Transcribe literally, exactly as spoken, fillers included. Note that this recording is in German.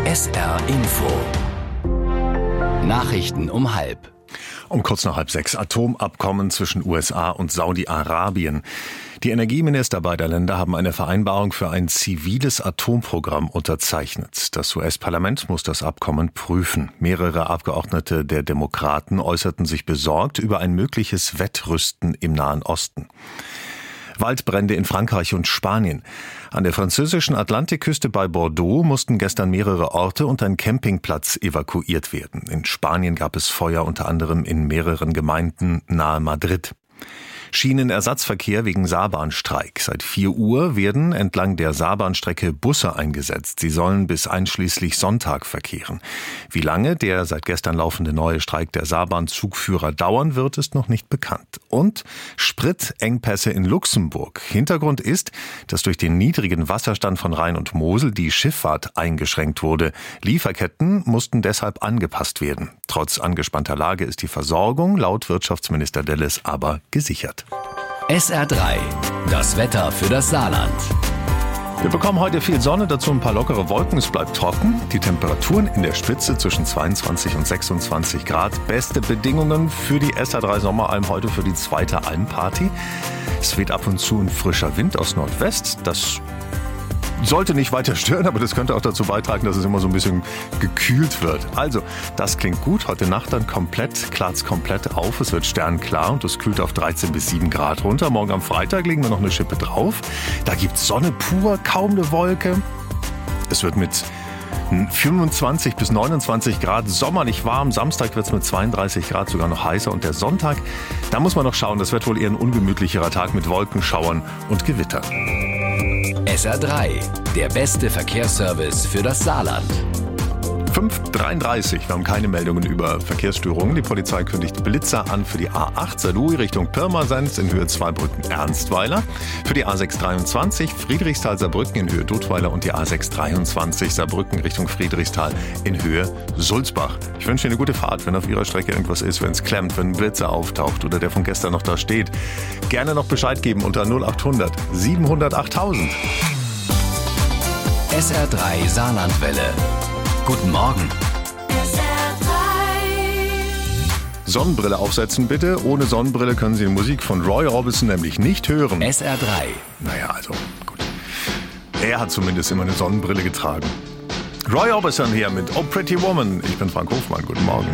S R Info. Nachrichten um halb. Um kurz nach halb sechs. Atomabkommen zwischen U S A und Saudi-Arabien. Die Energieminister beider Länder haben eine Vereinbarung für ein ziviles Atomprogramm unterzeichnet. Das U S-Parlament muss das Abkommen prüfen. Mehrere Abgeordnete der Demokraten äußerten sich besorgt über ein mögliches Wettrüsten im Nahen Osten. Waldbrände in Frankreich und Spanien. An der französischen Atlantikküste bei Bordeaux mussten gestern mehrere Orte und ein Campingplatz evakuiert werden. In Spanien gab es Feuer unter anderem in mehreren Gemeinden nahe Madrid. Schienenersatzverkehr wegen Saarbahnstreik. Seit vier Uhr werden entlang der Saarbahnstrecke Busse eingesetzt. Sie sollen bis einschließlich Sonntag verkehren. Wie lange der seit gestern laufende neue Streik der Saarbahnzugführer dauern wird, ist noch nicht bekannt. Und Spritengpässe in Luxemburg. Hintergrund ist, dass durch den niedrigen Wasserstand von Rhein und Mosel die Schifffahrt eingeschränkt wurde. Lieferketten mussten deshalb angepasst werden. Trotz angespannter Lage ist die Versorgung laut Wirtschaftsminister Delles aber gesichert. S R drei. Das Wetter für das Saarland. Wir bekommen heute viel Sonne, dazu ein paar lockere Wolken. Es bleibt trocken. Die Temperaturen in der Spitze zwischen zweiundzwanzig und sechsundzwanzig Grad. Beste Bedingungen für die S R drei Sommeralm heute für die zweite Almparty. Es weht ab und zu ein frischer Wind aus Nordwest. Das sollte nicht weiter stören, aber das könnte auch dazu beitragen, dass es immer so ein bisschen gekühlt wird. Also, das klingt gut. Heute Nacht dann komplett, klart's komplett auf. Es wird sternklar und es kühlt auf dreizehn bis sieben Grad runter. Morgen am Freitag legen wir noch eine Schippe drauf. Da gibt's Sonne pur, kaum eine Wolke. Es wird mit fünfundzwanzig bis neunundzwanzig Grad sommerlich warm. Samstag wird's mit zweiunddreißig Grad sogar noch heißer. Und der Sonntag, da muss man noch schauen. Das wird wohl eher ein ungemütlicherer Tag mit Wolkenschauern und Gewitter. S R drei, der beste Verkehrsservice für das Saarland. fünf Uhr dreiunddreißig, wir haben keine Meldungen über Verkehrsstörungen. Die Polizei kündigt Blitzer an für die A acht Saarlouis Richtung Pirmasens in Höhe Zweibrücken-Ernstweiler. Für die A sechs dreiundzwanzig Friedrichsthal-Saarbrücken in Höhe Dudweiler und die A sechs dreiundzwanzig Saarbrücken Richtung Friedrichsthal in Höhe Sulzbach. Ich wünsche Ihnen eine gute Fahrt, wenn auf Ihrer Strecke irgendwas ist, wenn es klemmt, wenn ein Blitzer auftaucht oder der von gestern noch da steht. Gerne noch Bescheid geben unter null acht hundert siebenhundert achttausend. S R drei Saarlandwelle. Guten Morgen. Sonnenbrille aufsetzen bitte. Ohne Sonnenbrille können Sie die Musik von Roy Orbison nämlich nicht hören. S R drei. Naja, also gut. Er hat zumindest immer eine Sonnenbrille getragen. Roy Orbison hier mit Oh Pretty Woman. Ich bin Frank Hofmann. Guten Morgen.